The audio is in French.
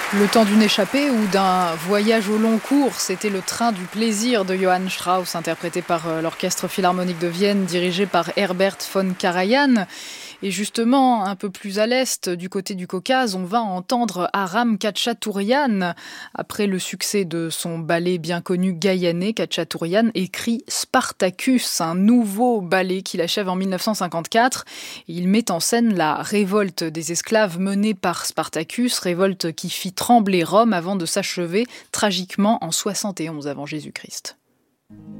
Le temps d'une échappée ou d'un voyage au long cours, c'était le train du plaisir de Johann Strauss, interprété par l'Orchestre Philharmonique de Vienne, dirigé par Herbert von Karajan. Et justement, un peu plus à l'est, du côté du Caucase, on va entendre Aram Khachaturian. Après le succès de son ballet bien connu Gaïané, Khachaturian écrit Spartacus, un nouveau ballet qu'il achève en 1954. Il met en scène la révolte des esclaves menée par Spartacus, révolte qui fit trembler Rome avant de s'achever tragiquement en 71 avant Jésus-Christ.